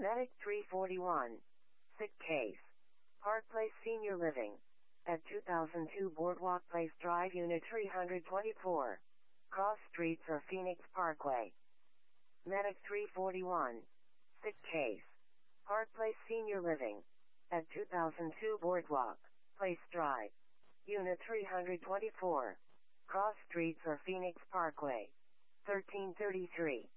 Medic 341. Sick case. Park Place Senior Living. At 2002 Boardwalk Place Drive, Unit 324. Cross Streets or Phoenix Parkway. Medic 341. Sick case. Park Place Senior Living. At 2002 Boardwalk Place Drive. Unit 324. Cross Streets or Phoenix Parkway. 1333.